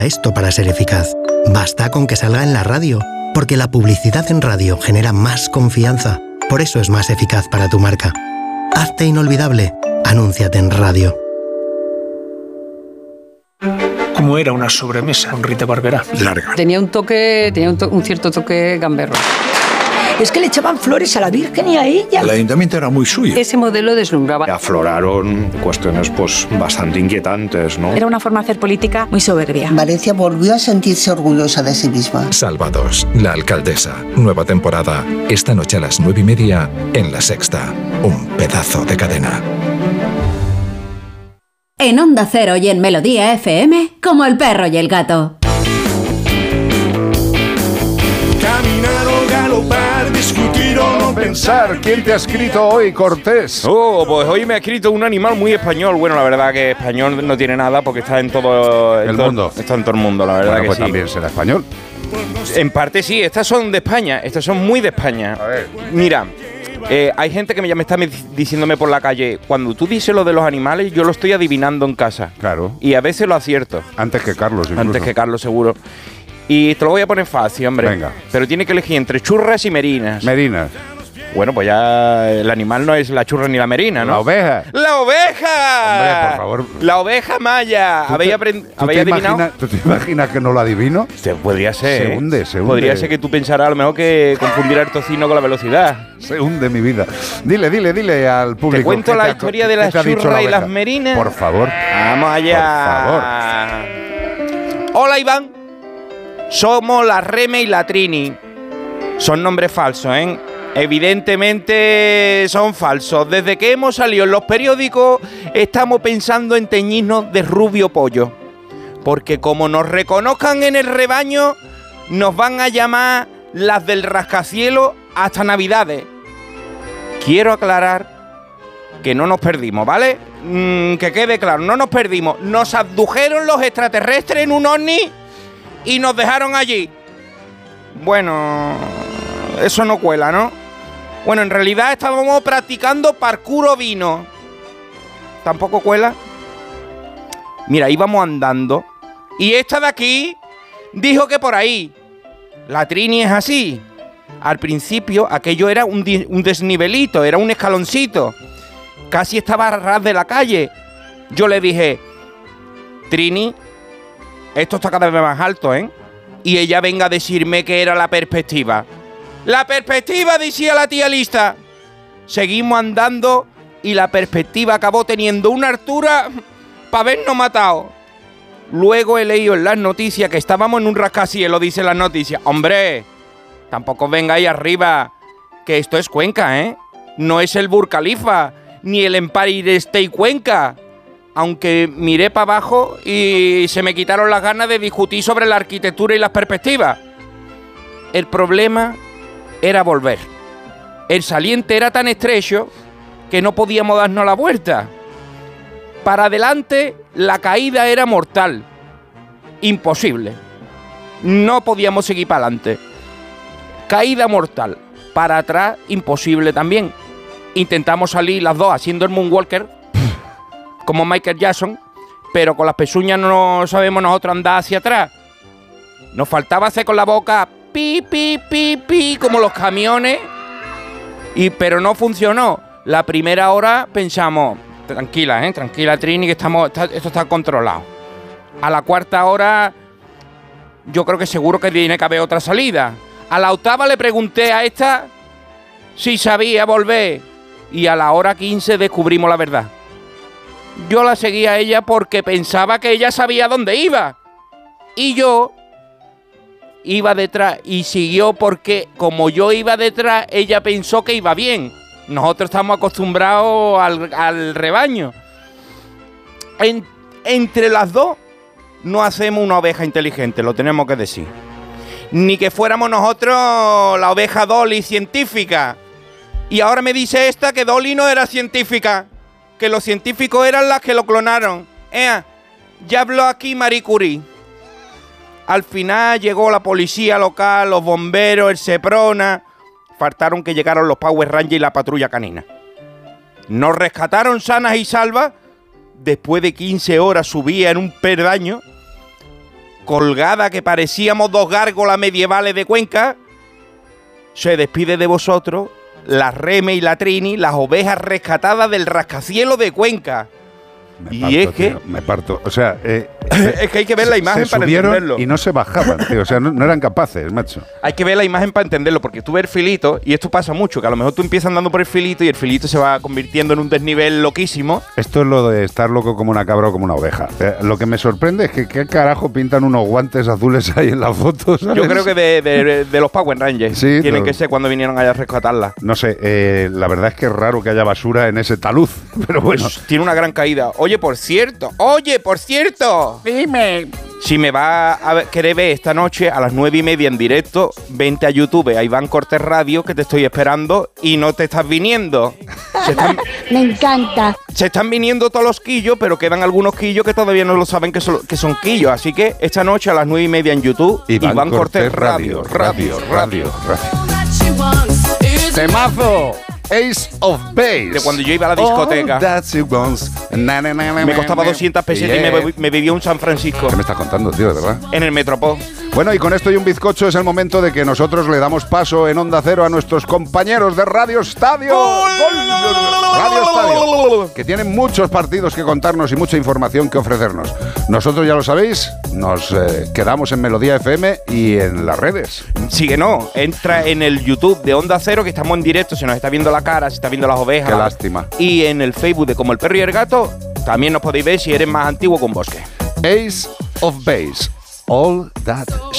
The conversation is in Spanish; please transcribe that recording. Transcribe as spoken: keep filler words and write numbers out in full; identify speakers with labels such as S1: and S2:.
S1: Esto para ser eficaz. Basta con que salga en la radio, porque la publicidad en radio genera más confianza. Por eso es más eficaz para tu marca. Hazte inolvidable. Anúnciate en radio.
S2: ¿Cómo era una sobremesa con Rita Barberá?
S3: Larga.
S4: Tenía un toque, tenía un, to- un cierto toque gamberro.
S5: Es que le echaban flores a la Virgen y a ella.
S3: El ayuntamiento era muy suyo.
S4: Ese modelo deslumbraba.
S6: Afloraron cuestiones pues bastante inquietantes, ¿no?
S7: Era una forma de hacer política muy soberbia.
S8: Valencia volvió a sentirse orgullosa de sí misma.
S9: Salvados, la alcaldesa. Nueva temporada. Esta noche a las nueve y media en La Sexta. Un pedazo de cadena.
S10: En Onda Cero y en Melodía F M, como el perro y el gato.
S11: Caminar o galopar, discutir o no pensar. ¿Quién te ha escrito hoy, Cortés?
S12: Oh, pues hoy me ha escrito un animal muy español. Bueno, la verdad que español no tiene nada porque está en todo
S11: el
S12: todo,
S11: mundo.
S12: Está en todo el mundo, la verdad
S11: Bueno,
S12: que
S11: pues
S12: sí.
S11: también será español.
S12: En parte sí, estas son de España, estas son muy de España.
S11: A ver.
S12: Mira, eh, hay gente que me- ya me está me- diciéndome por la calle, cuando tú dices lo de los animales, yo lo estoy adivinando en casa.
S11: Claro.
S12: Y a veces lo acierto.
S11: Antes que Carlos, incluso.
S12: Antes que Carlos, seguro. Y te lo voy a poner fácil, hombre.
S11: Venga.
S12: Pero tiene que elegir entre churras y merinas.
S11: Medina.
S12: Bueno, pues ya el animal no es la churra ni la merina, ¿no?
S11: La oveja.
S12: ¡La oveja!
S11: Hombre, por favor.
S12: La oveja maya.
S11: ¿Tú
S12: ¿Habéis,
S11: te-
S12: aprend-
S11: ¿tú
S12: ¿habéis
S11: te
S12: adivinado?
S11: imaginas- ¿Tú te imaginas que no lo adivino?
S12: Se podría ser.
S11: Se
S12: ¿eh?
S11: hunde, se hunde.
S12: Podría ser que tú pensaras a lo mejor que confundirá el tocino con la velocidad.
S11: Se hunde mi vida. Dile, dile, dile al público.
S12: ¿Te cuento
S11: ¿qué
S12: la
S11: ha-
S12: historia de
S11: qué
S12: las
S11: te ha dicho
S12: churras
S11: la
S12: y las
S11: oveja?
S12: merinas?
S11: Por favor.
S12: Vamos allá. Hola, Iván. Somos la Reme y la Trini. Son nombres falsos, ¿eh? Evidentemente son falsos. Desde que hemos salido en los periódicos, estamos pensando en teñirnos de rubio pollo. Porque como nos reconozcan en el rebaño, nos van a llamar las del rascacielos hasta Navidades. Quiero aclarar que no nos perdimos, ¿vale? Mm, que quede claro, no nos perdimos. Nos abdujeron los extraterrestres en un ovni y nos dejaron allí. Bueno, eso no cuela, ¿no? Bueno, en realidad estábamos practicando parkour ovino. ¿Tampoco cuela? Mira, íbamos andando y esta de aquí dijo que por ahí. La Trini es así. Al principio aquello era un, di- un desnivelito, era un escaloncito. Casi estaba a ras de la calle. Yo le dije, Trini, esto está cada vez más alto, ¿eh? Y ella venga a decirme que era la perspectiva. ¡La perspectiva!, decía la tía lista. Seguimos andando y la perspectiva acabó teniendo una altura para habernos matado. Luego he leído en las noticias que estábamos en un rascacielos, dice las noticias. ¡Hombre! Tampoco venga ahí arriba, que esto es Cuenca, ¿eh? No es el Burj Khalifa, ni el Empire State Cuenca. Aunque miré para abajo y se me quitaron las ganas de discutir sobre la arquitectura y las perspectivas. El problema era volver. El saliente era tan estrecho que no podíamos darnos la vuelta. Para adelante, la caída era mortal. Imposible. No podíamos seguir para adelante. Caída mortal. Para atrás, imposible también. Intentamos salir las dos haciendo el moonwalker, como Michael Jackson, pero con las pezuñas no sabemos nosotros andar hacia atrás. Nos faltaba hacer con la boca pi, pi, pi, pi, como los camiones, y, pero no funcionó. La primera hora pensamos, tranquila, ¿eh? Tranquila, Trini, que estamos, está- esto está controlado. A la cuarta hora, yo creo que seguro que tiene que haber otra salida. A la octava le pregunté a esta si sabía volver, y a la hora quince descubrimos la verdad. Yo la seguía a ella porque pensaba que ella sabía dónde iba. Y yo iba detrás y siguió porque como yo iba detrás, ella pensó que iba bien. Nosotros estamos acostumbrados al, al rebaño. En- entre las dos no hacemos una oveja inteligente, lo tenemos que decir. Ni que fuéramos nosotros la oveja Dolly científica. Y ahora me dice esta que Dolly no era científica, que los científicos eran las que lo clonaron. Ea, ya habló aquí Marie Curie. Al final llegó la policía local, los bomberos, el Seprona. Faltaron que llegaron los Power Rangers y la patrulla canina. Nos rescataron sanas y salvas. Después de quince horas subía en un peldaño. colgada que parecíamos dos gárgolas medievales de Cuenca, se despide de vosotros la Reme y la Trini, las ovejas rescatadas del rascacielos de Cuenca.
S11: Me
S12: y
S11: parto,
S12: es que...
S11: tío, me parto. O sea... Eh,
S12: es que hay que ver la imagen
S11: se
S12: para
S11: subieron
S12: entenderlo.
S11: y no se bajaban, tío. O sea, no, no eran capaces, macho.
S12: Hay que ver la imagen para entenderlo, porque tú ves el filito, y esto pasa mucho, que a lo mejor tú empiezas andando por el filito y el filito se va convirtiendo en un desnivel loquísimo.
S11: Esto es lo de estar loco como una cabra o como una oveja. Eh, lo que me sorprende es que qué carajo pintan unos guantes azules ahí en la foto, ¿sabes?
S12: Yo creo que de, de, de los Power Rangers.
S11: Sí,
S12: tienen
S11: no.
S12: que ser cuando vinieron allá a rescatarla.
S11: No sé, eh, la verdad es que es raro que haya basura en ese talud, pero bueno.
S12: Pues tiene una gran caída. Oye, por cierto, oye, por cierto.
S5: Dime.
S12: Si me va a ver- querer ver esta noche a las nueve y media en directo, vente a YouTube, a Iván Cortés Radio, que te estoy esperando y no te estás viniendo. Se están,
S3: Me encanta.
S12: se están viniendo todos los quillos, pero quedan algunos quillos que todavía no lo saben que son, que son quillos. Así que esta noche a las nueve y media en YouTube,
S11: Iván,
S12: Iván,
S11: Cortés,
S12: Cortés Radio, radio, radio.
S11: radio. Temazo. Ace of Base.
S12: De cuando yo iba a la discoteca.
S11: Oh, that's it once. Na, na, na, na,
S12: Me costaba doscientas pesetas
S11: yeah.
S12: y me, me vivía un San Francisco.
S11: ¿Qué me estás contando, tío, de verdad?
S12: En el Metropol.
S11: Bueno, y con esto y un bizcocho es el momento de que nosotros le damos paso en Onda Cero a nuestros compañeros de Radio Estadio. Radio Estadio, que tienen muchos partidos que contarnos y mucha información que ofrecernos. Nosotros, ya lo sabéis, nos eh, quedamos en Melodía F M y en las redes.
S12: Síguenos, entra en el YouTube de Onda Cero, que estamos en directo, se nos está viendo la cara, se está viendo las ovejas.
S11: Qué lástima.
S12: Y en el Facebook de Como el Perro y el Gato, también nos podéis ver si eres más antiguo con Bosque.
S11: Ace of Base. All that